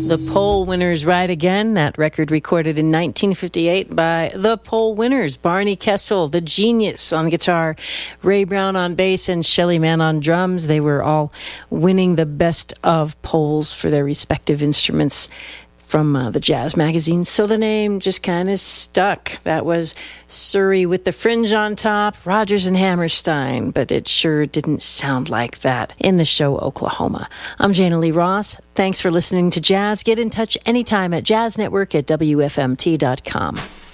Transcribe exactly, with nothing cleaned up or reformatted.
The Pole Winners Ride Again, that record recorded in nineteen fifty-eight by The Pole Winners. Barney Kessel, the genius, on guitar, Ray Brown on bass, and Shelly Manne on drums. They were all winning the best of poles for their respective instruments from uh, the jazz magazine, so the name just kind of stuck. That was Surrey with the Fringe on top, Rodgers and Hammerstein, but it sure didn't sound like that in the show Oklahoma. I'm Jana Lee Ross. Thanks for listening to Jazz. Get in touch anytime at jazz network at W F M T dot com.